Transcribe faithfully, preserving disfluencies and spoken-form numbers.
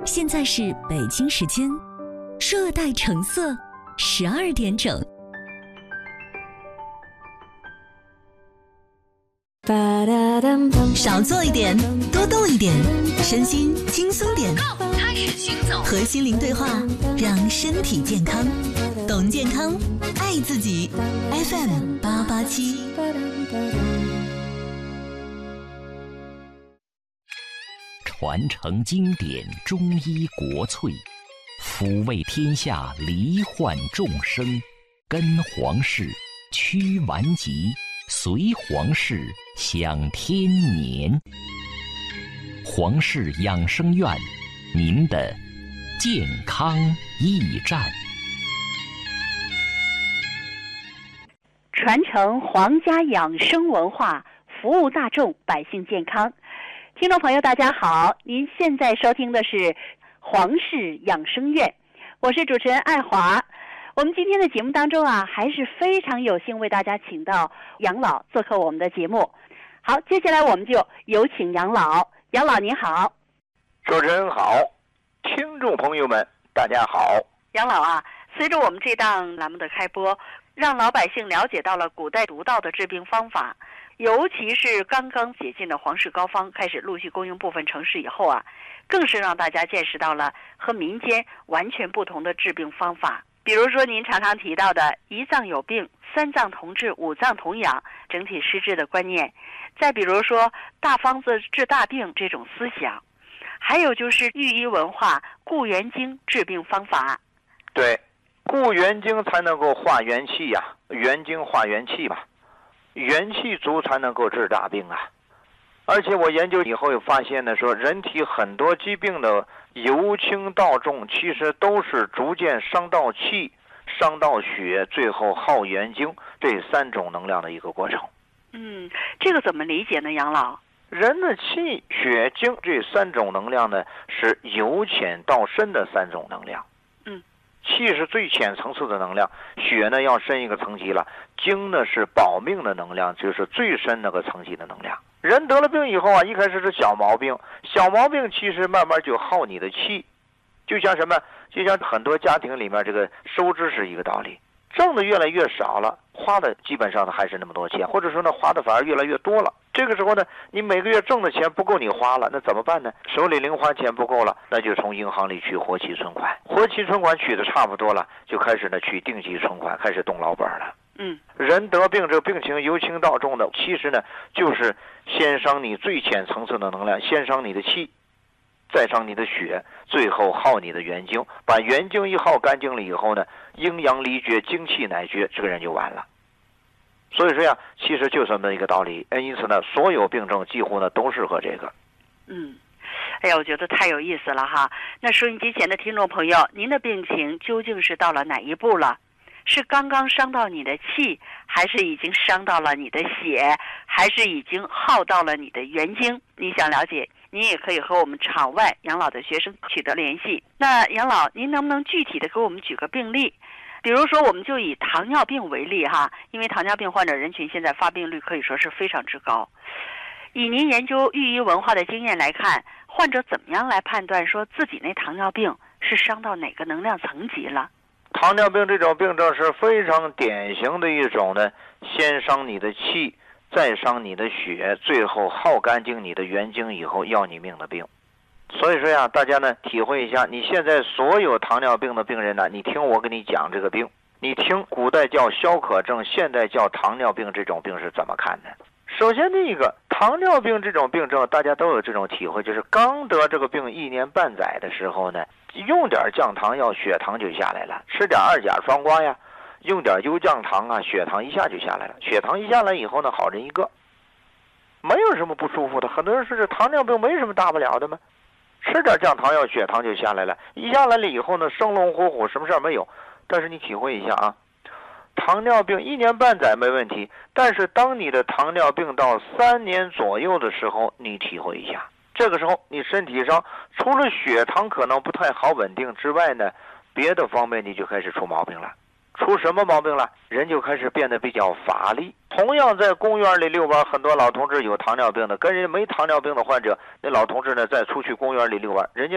现在是北京时间热带橙色十二点整。少做一点，多动一点，身心轻松点。开始行走，和心灵对话，让身体健康。懂健康，爱自己。F M 八八七。 传承经典中医国粹，抚慰天下罹患众生，跟皇室驱顽疾，随皇室享天年。皇室养生院，您的健康驿站。 传承皇家养生文化，服务大众百姓健康。听众朋友大家好，您现在收听的是皇室养生院，我是主持人爱华。我们今天的节目当中啊，还是非常有幸为大家请到杨老做客我们的节目。好，接下来我们就有请杨老。杨老您好。 主持人好，听众朋友们大家好。 杨老啊，随着我们这档栏目的开播，让老百姓了解到了古代独到的治病方法，尤其是刚刚解禁的皇室膏方开始陆续供应部分城市以后啊，更是让大家见识到了和民间完全不同的治病方法。比如说您常常提到的一脏有病，三脏同治，五脏同养，整体施治的观念。再比如说大方子治大病这种思想，还有就是御医文化固元经治病方法。 对，固元经才能够化元气呀、啊，元经化元气嘛，元气足才能够治大病啊。而且我研究以后又发现呢，说人体很多疾病的由轻到重，其实都是逐渐伤到气、伤到血，最后耗元精这三种能量的一个过程。 嗯，这个怎么理解呢，杨老？ 人的气、血、精这三种能量呢，是由浅到深的三种能量。 嗯， 气是最浅层次的能量，血呢要深一个层级了，精呢是保命的能量，就是最深那个层级的能量。人得了病以后啊，一开始是小毛病，小毛病其实慢慢就耗你的气，就像什么，就像很多家庭里面这个收支是一个道理，挣的越来越少了，花的基本上还是那么多钱，或者说呢花的反而越来越多了。这个时候呢，你每个月挣的钱不够你花了，那怎么办呢？手里零花钱不够了，那就从银行里取活期存款，活期存款取的差不多了，就开始呢取定期存款，开始动老本了。 嗯， 人得病这个病情由轻到重的，其实呢就是先伤你最浅层次的能量，先伤你的气，再伤你的血，最后耗你的元精。把元精一耗干净了以后呢，阴阳离绝，精气乃绝，这个人就完了。所以说呀，其实就这么一个道理。因此呢，所有病症几乎呢都适合这个。 嗯，哎呀，我觉得太有意思了哈。那收音机前的听众朋友，您的病情究竟是到了哪一步了？是刚刚伤到你的气，还是已经伤到了你的血，还是已经耗到了你的元精？你想了解，您也可以和我们场外养老的学生取得联系。那杨老，您能不能具体的给我们举个病例？比如说我们就以糖尿病为例哈，因为糖尿病患者人群现在发病率可以说是非常之高。以您研究御医文化的经验来看，患者怎么样来判断说自己那糖尿病是伤到哪个能量层级了？ 糖尿病这种病症是非常典型的一种呢，先伤你的气，再伤你的血，最后耗干净你的元精以后要你命的病。所以说呀，大家呢体会一下，你现在所有糖尿病的病人呢，你听我跟你讲这个病，你听古代叫消渴症，现代叫糖尿病这种病是怎么看的？首先第一个，糖尿病这种病症大家都有这种体会，就是刚得这个病一年半载的时候呢，用点降糖药，血糖就下来了，吃点二甲双胍呀，用点优降糖啊，血糖一下就下来了。血糖一下来以后呢，好人一个，没有什么不舒服的。很多人说这糖尿病没什么大不了的嘛，吃点降糖药，血糖就下来了。一下来了以后呢，生龙活虎，什么事儿没有。但是你体会一下啊，糖尿病一年半载没问题，但是当你的糖尿病到三年左右的时候，你体会一下，这个时候你身体上除了血糖可能不太好稳定之外呢，别的方面你就开始出毛病了。出什么毛病了？人就开始变得比较乏力。同样在公园里遛弯，很多老同志有糖尿病的，跟人没糖尿病的患者，那老同志呢再出去公园里遛弯，人家